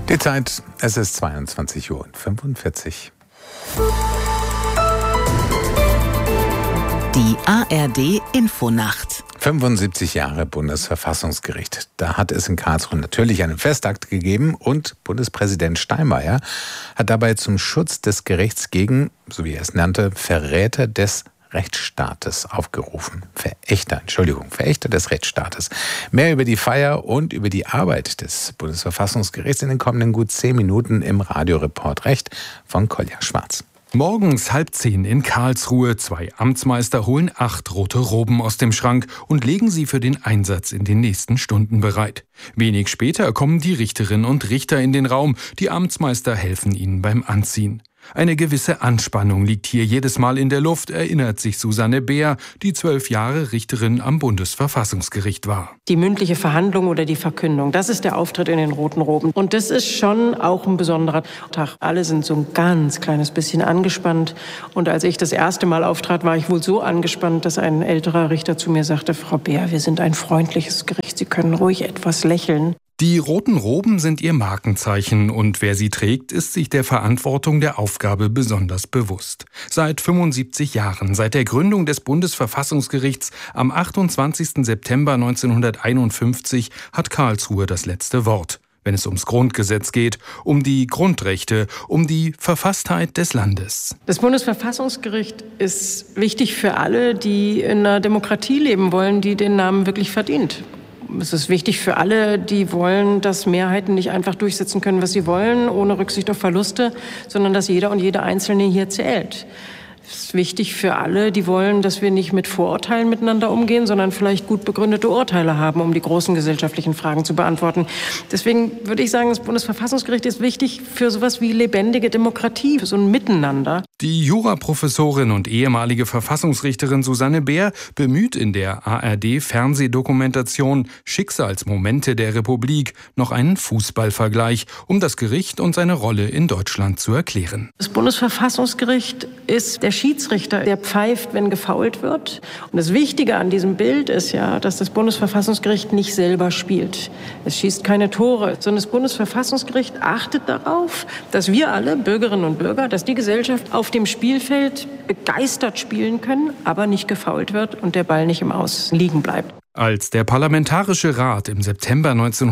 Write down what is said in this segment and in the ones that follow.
Die Zeit, es ist 22:45 Uhr. Die ARD-Infonacht. 75 Jahre Bundesverfassungsgericht. Da hat es in Karlsruhe natürlich einen Festakt gegeben und Bundespräsident Steinmeier hat dabei zum Schutz des Gerichts gegen, so wie er es nannte, Verräter des Rechtsstaates aufgerufen. Verächter des Rechtsstaates. Mehr über die Feier und über die Arbeit des Bundesverfassungsgerichts in den kommenden gut 10 Minuten im Radioreport Recht von Kolja Schwarz. Morgens 9:30 in Karlsruhe. 2 Amtsmeister holen 8 rote Roben aus dem Schrank und legen sie für den Einsatz in den nächsten Stunden bereit. Wenig später kommen die Richterinnen und Richter in den Raum. Die Amtsmeister helfen ihnen beim Anziehen. Eine gewisse Anspannung liegt hier jedes Mal in der Luft, erinnert sich Susanne Beer, die 12 Jahre Richterin am Bundesverfassungsgericht war. Die mündliche Verhandlung oder die Verkündung, das ist der Auftritt in den roten Roben. Und das ist schon auch ein besonderer Tag. Alle sind so ein ganz kleines bisschen angespannt. Und als ich das erste Mal auftrat, war ich wohl so angespannt, dass ein älterer Richter zu mir sagte: Frau Beer, wir sind ein freundliches Gericht, Sie können ruhig etwas lächeln. Die roten Roben sind ihr Markenzeichen und wer sie trägt, ist sich der Verantwortung der Aufgabe besonders bewusst. Seit 75 Jahren, seit der Gründung des Bundesverfassungsgerichts am 28. September 1951, hat Karlsruhe das letzte Wort, wenn es ums Grundgesetz geht, um die Grundrechte, um die Verfasstheit des Landes. Das Bundesverfassungsgericht ist wichtig für alle, die in einer Demokratie leben wollen, die den Namen wirklich verdient. Es ist wichtig für alle, die wollen, dass Mehrheiten nicht einfach durchsetzen können, was sie wollen, ohne Rücksicht auf Verluste, sondern dass jeder und jede Einzelne hier zählt. Es ist wichtig für alle, die wollen, dass wir nicht mit Vorurteilen miteinander umgehen, sondern vielleicht gut begründete Urteile haben, um die großen gesellschaftlichen Fragen zu beantworten. Deswegen würde ich sagen, das Bundesverfassungsgericht ist wichtig für sowas wie lebendige Demokratie, für so ein Miteinander. Die Juraprofessorin und ehemalige Verfassungsrichterin Susanne Beer bemüht in der ARD-Fernsehdokumentation Schicksalsmomente der Republik noch einen Fußballvergleich, um das Gericht und seine Rolle in Deutschland zu erklären. Das Bundesverfassungsgericht ist der Schiedsrichter, der pfeift, wenn gefoult wird. Und das Wichtige an diesem Bild ist ja, dass das Bundesverfassungsgericht nicht selber spielt. Es schießt keine Tore, sondern das Bundesverfassungsgericht achtet darauf, dass wir alle, Bürgerinnen und Bürger, dass die Gesellschaft auf dem Spielfeld begeistert spielen können, aber nicht gefoult wird und der Ball nicht im Aus liegen bleibt. Als der Parlamentarische Rat im September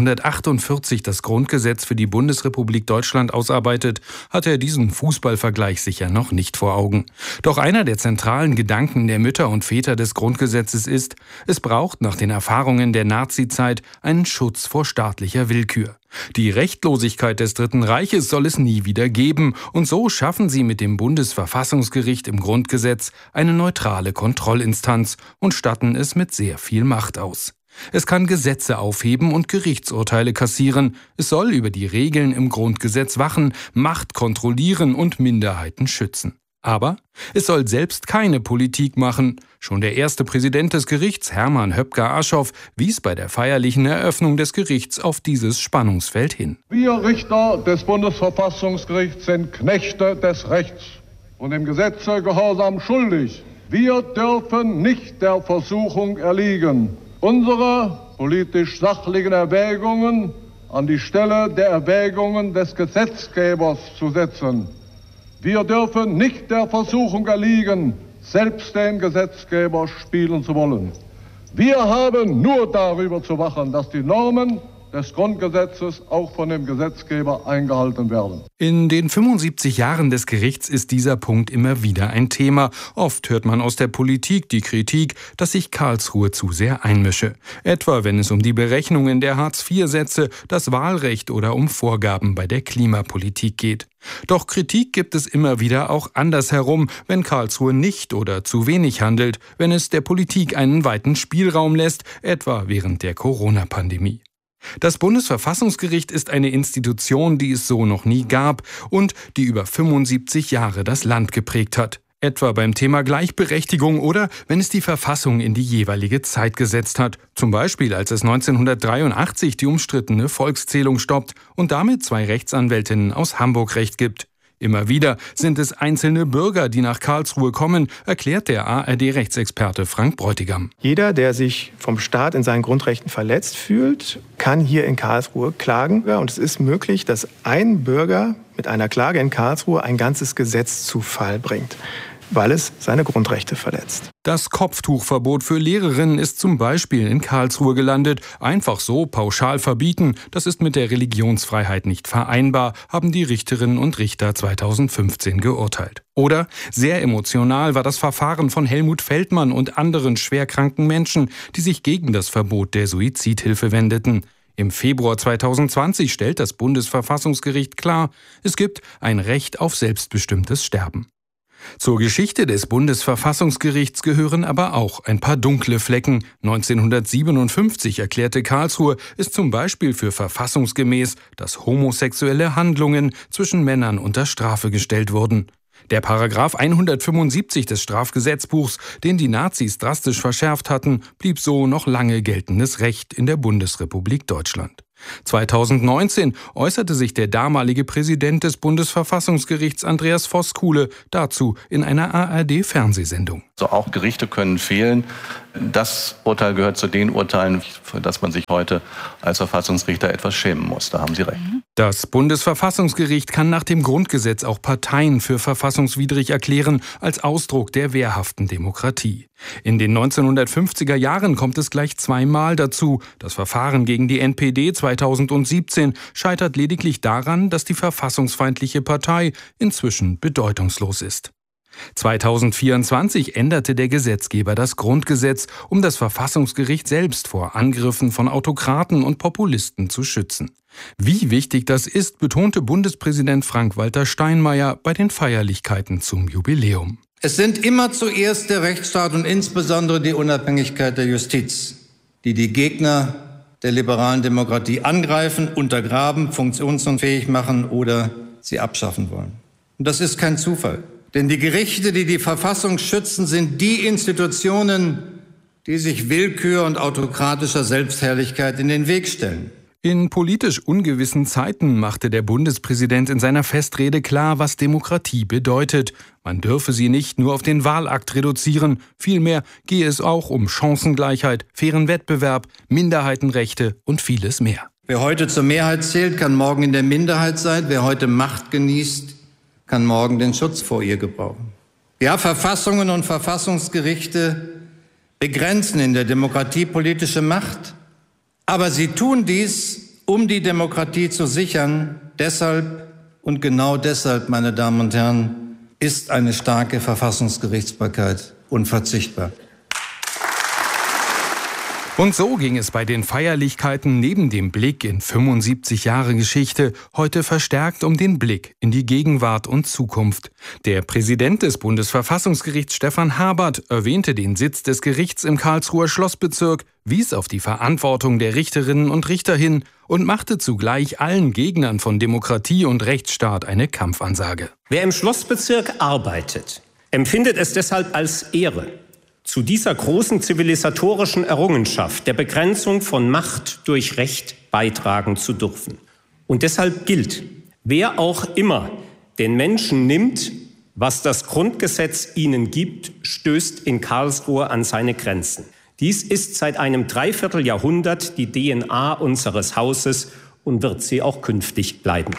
1948 das Grundgesetz für die Bundesrepublik Deutschland ausarbeitet, hat er diesen Fußballvergleich sicher noch nicht vor Augen. Doch einer der zentralen Gedanken der Mütter und Väter des Grundgesetzes ist, es braucht nach den Erfahrungen der Nazizeit einen Schutz vor staatlicher Willkür. Die Rechtlosigkeit des Dritten Reiches soll es nie wieder geben und so schaffen sie mit dem Bundesverfassungsgericht im Grundgesetz eine neutrale Kontrollinstanz und statten es mit sehr viel Macht aus. Es kann Gesetze aufheben und Gerichtsurteile kassieren, es soll über die Regeln im Grundgesetz wachen, Macht kontrollieren und Minderheiten schützen. Aber es soll selbst keine Politik machen. Schon der erste Präsident des Gerichts, Hermann Höpker-Aschoff, wies bei der feierlichen Eröffnung des Gerichts auf dieses Spannungsfeld hin. Wir Richter des Bundesverfassungsgerichts sind Knechte des Rechts und dem Gesetze Gehorsam schuldig. Wir dürfen nicht der Versuchung erliegen, unsere politisch sachlichen Erwägungen an die Stelle der Erwägungen des Gesetzgebers zu setzen. Wir dürfen nicht der Versuchung erliegen, selbst den Gesetzgeber spielen zu wollen. Wir haben nur darüber zu wachen, dass die Normen des Grundgesetzes auch von dem Gesetzgeber eingehalten werden. In den 75 Jahren des Gerichts ist dieser Punkt immer wieder ein Thema. Oft hört man aus der Politik die Kritik, dass sich Karlsruhe zu sehr einmische. Etwa wenn es um die Berechnungen der Hartz-IV-Sätze, das Wahlrecht oder um Vorgaben bei der Klimapolitik geht. Doch Kritik gibt es immer wieder auch andersherum, wenn Karlsruhe nicht oder zu wenig handelt, wenn es der Politik einen weiten Spielraum lässt, etwa während der Corona-Pandemie. Das Bundesverfassungsgericht ist eine Institution, die es so noch nie gab und die über 75 Jahre das Land geprägt hat. Etwa beim Thema Gleichberechtigung oder wenn es die Verfassung in die jeweilige Zeit gesetzt hat. Zum Beispiel, als es 1983 die umstrittene Volkszählung stoppt und damit 2 Rechtsanwältinnen aus Hamburg Recht gibt. Immer wieder sind es einzelne Bürger, die nach Karlsruhe kommen, erklärt der ARD-Rechtsexperte Frank Bräutigam. Jeder, der sich vom Staat in seinen Grundrechten verletzt fühlt, kann hier in Karlsruhe klagen. Und es ist möglich, dass ein Bürger mit einer Klage in Karlsruhe ein ganzes Gesetz zu Fall bringt, weil es seine Grundrechte verletzt. Das Kopftuchverbot für Lehrerinnen ist zum Beispiel in Karlsruhe gelandet. Einfach so pauschal verbieten, das ist mit der Religionsfreiheit nicht vereinbar, haben die Richterinnen und Richter 2015 geurteilt. Oder sehr emotional war das Verfahren von Helmut Feldmann und anderen schwerkranken Menschen, die sich gegen das Verbot der Suizidhilfe wendeten. Im Februar 2020 stellt das Bundesverfassungsgericht klar, es gibt ein Recht auf selbstbestimmtes Sterben. Zur Geschichte des Bundesverfassungsgerichts gehören aber auch ein paar dunkle Flecken. 1957 erklärte Karlsruhe es zum Beispiel für verfassungsgemäß, dass homosexuelle Handlungen zwischen Männern unter Strafe gestellt wurden. Der Paragraph 175 des Strafgesetzbuchs, den die Nazis drastisch verschärft hatten, blieb so noch lange geltendes Recht in der Bundesrepublik Deutschland. 2019 äußerte sich der damalige Präsident des Bundesverfassungsgerichts Andreas Voskuhle dazu in einer ARD-Fernsehsendung. Also auch Gerichte können fehlen. Das Urteil gehört zu den Urteilen, für das man sich heute als Verfassungsrichter etwas schämen muss. Da haben Sie recht. Das Bundesverfassungsgericht kann nach dem Grundgesetz auch Parteien für verfassungswidrig erklären, als Ausdruck der wehrhaften Demokratie. In den 1950er Jahren kommt es gleich zweimal dazu. Das Verfahren gegen die NPD 2017 scheitert lediglich daran, dass die verfassungsfeindliche Partei inzwischen bedeutungslos ist. 2024 änderte der Gesetzgeber das Grundgesetz, um das Verfassungsgericht selbst vor Angriffen von Autokraten und Populisten zu schützen. Wie wichtig das ist, betonte Bundespräsident Frank-Walter Steinmeier bei den Feierlichkeiten zum Jubiläum. Es sind immer zuerst der Rechtsstaat und insbesondere die Unabhängigkeit der Justiz, die die Gegner der liberalen Demokratie angreifen, untergraben, funktionsunfähig machen oder sie abschaffen wollen. Und das ist kein Zufall. Denn die Gerichte, die die Verfassung schützen, sind die Institutionen, die sich Willkür und autokratischer Selbstherrlichkeit in den Weg stellen. In politisch ungewissen Zeiten machte der Bundespräsident in seiner Festrede klar, was Demokratie bedeutet. Man dürfe sie nicht nur auf den Wahlakt reduzieren, vielmehr gehe es auch um Chancengleichheit, fairen Wettbewerb, Minderheitenrechte und vieles mehr. Wer heute zur Mehrheit zählt, kann morgen in der Minderheit sein. Wer heute Macht genießt, kann morgen den Schutz vor ihr gebrauchen. Ja, Verfassungen und Verfassungsgerichte begrenzen in der Demokratie politische Macht, aber sie tun dies, um die Demokratie zu sichern. Deshalb und genau deshalb, meine Damen und Herren, ist eine starke Verfassungsgerichtsbarkeit unverzichtbar. Und so ging es bei den Feierlichkeiten neben dem Blick in 75 Jahre Geschichte heute verstärkt um den Blick in die Gegenwart und Zukunft. Der Präsident des Bundesverfassungsgerichts Stefan Habert erwähnte den Sitz des Gerichts im Karlsruher Schlossbezirk, wies auf die Verantwortung der Richterinnen und Richter hin und machte zugleich allen Gegnern von Demokratie und Rechtsstaat eine Kampfansage. Wer im Schlossbezirk arbeitet, empfindet es deshalb als Ehre, zu dieser großen zivilisatorischen Errungenschaft der Begrenzung von Macht durch Recht beitragen zu dürfen. Und deshalb gilt, wer auch immer den Menschen nimmt, was das Grundgesetz ihnen gibt, stößt in Karlsruhe an seine Grenzen. Dies ist seit einem Dreivierteljahrhundert die DNA unseres Hauses und wird sie auch künftig bleiben.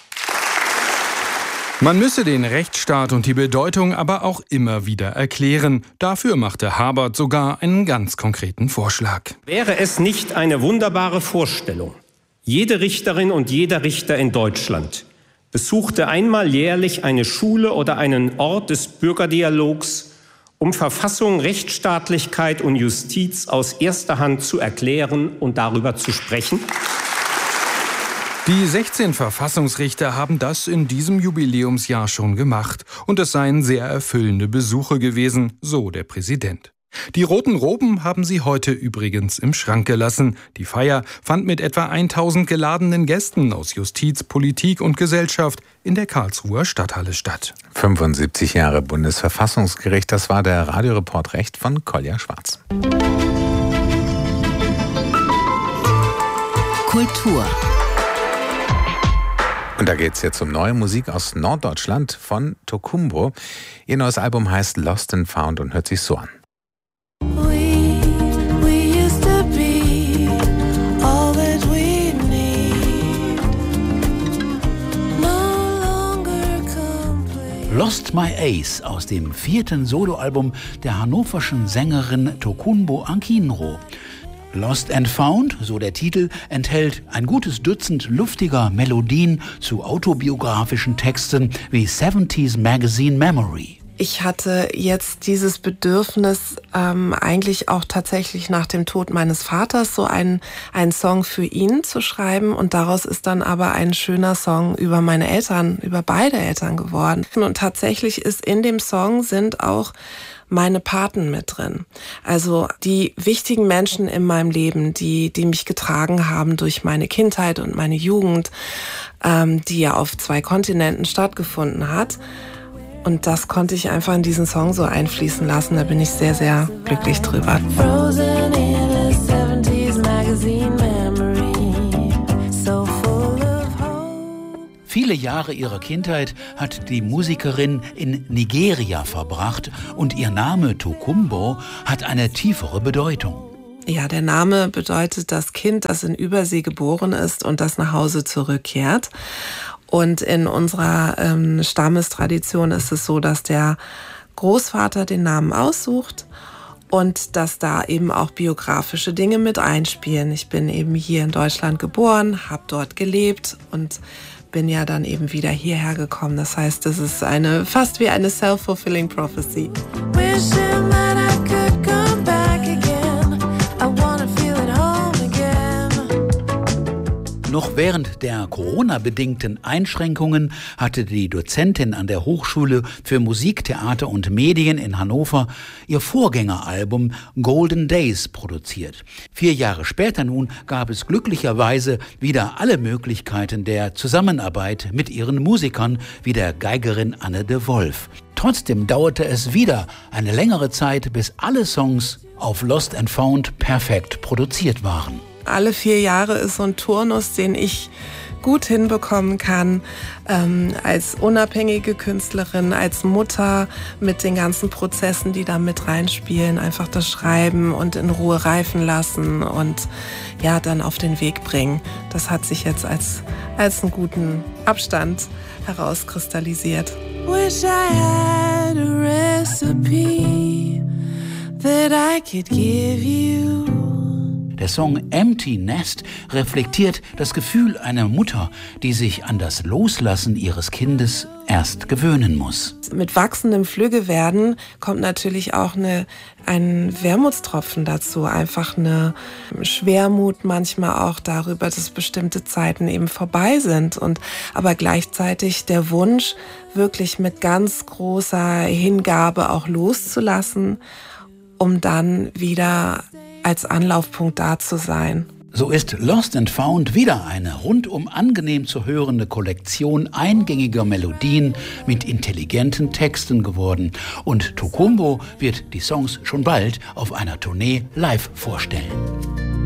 Man müsse den Rechtsstaat und die Bedeutung aber auch immer wieder erklären. Dafür machte Habert sogar einen ganz konkreten Vorschlag. Wäre es nicht eine wunderbare Vorstellung? Jede Richterin und jeder Richter in Deutschland besuchte einmal jährlich eine Schule oder einen Ort des Bürgerdialogs, um Verfassung, Rechtsstaatlichkeit und Justiz aus erster Hand zu erklären und darüber zu sprechen? Die 16 Verfassungsrichter haben das in diesem Jubiläumsjahr schon gemacht. Und es seien sehr erfüllende Besuche gewesen, so der Präsident. Die roten Roben haben sie heute übrigens im Schrank gelassen. Die Feier fand mit etwa 1000 geladenen Gästen aus Justiz, Politik und Gesellschaft in der Karlsruher Stadthalle statt. 75 Jahre Bundesverfassungsgericht, das war der Radioreport Recht von Kolja Schwarz. Kultur. Und da geht's jetzt um neue Musik aus Norddeutschland von Tokumbo. Ihr neues Album heißt Lost and Found und hört sich so an. Lost My Ace aus dem 4. Soloalbum der hannoverschen Sängerin Tokumbo Akinro. Lost and Found, so der Titel, enthält ein gutes Dutzend luftiger Melodien zu autobiografischen Texten wie 70s Magazine Memory. Ich hatte jetzt dieses Bedürfnis, eigentlich auch tatsächlich nach dem Tod meines Vaters so einen Song für ihn zu schreiben. Und daraus ist dann aber ein schöner Song über meine Eltern, über beide Eltern geworden. Und tatsächlich ist in dem Song sind auch meine Paten mit drin. Also die wichtigen Menschen in meinem Leben, die mich getragen haben durch meine Kindheit und meine Jugend, die ja auf 2 Kontinenten stattgefunden hat. Und das konnte ich einfach in diesen Song so einfließen lassen. Da bin ich sehr, sehr glücklich drüber. Viele Jahre ihrer Kindheit hat die Musikerin in Nigeria verbracht und ihr Name Tokumbo hat eine tiefere Bedeutung. Ja, der Name bedeutet das Kind, das in Übersee geboren ist und das nach Hause zurückkehrt. Und in unserer Stammestradition ist es so, dass der Großvater den Namen aussucht und dass da eben auch biografische Dinge mit einspielen. Ich bin eben hier in Deutschland geboren, habe dort gelebt und bin ja dann eben wieder hierher gekommen. Das heißt, es ist fast wie eine self-fulfilling prophecy. Noch während der Corona-bedingten Einschränkungen hatte die Dozentin an der Hochschule für Musik, Theater und Medien in Hannover ihr Vorgängeralbum Golden Days produziert. 4 Jahre später nun gab es glücklicherweise wieder alle Möglichkeiten der Zusammenarbeit mit ihren Musikern, wie der Geigerin Anne de Wolf. Trotzdem dauerte es wieder eine längere Zeit, bis alle Songs auf Lost and Found perfekt produziert waren. Alle 4 Jahre ist so ein Turnus, den ich gut hinbekommen kann, als unabhängige Künstlerin, als Mutter mit den ganzen Prozessen, die da mit reinspielen, einfach das Schreiben und in Ruhe reifen lassen und ja, dann auf den Weg bringen. Das hat sich jetzt als einen guten Abstand herauskristallisiert. Wish I had a recipe that I could give you. Der Song Empty Nest reflektiert das Gefühl einer Mutter, die sich an das Loslassen ihres Kindes erst gewöhnen muss. Mit wachsendem Flüggewerden kommt natürlich auch ein Wermutstropfen dazu, einfach eine Schwermut manchmal auch darüber, dass bestimmte Zeiten eben vorbei sind aber gleichzeitig der Wunsch, wirklich mit ganz großer Hingabe auch loszulassen, um dann wieder als Anlaufpunkt da zu sein. So ist Lost and Found wieder eine rundum angenehm zu hörende Kollektion eingängiger Melodien mit intelligenten Texten geworden. Und Tokumbo wird die Songs schon bald auf einer Tournee live vorstellen.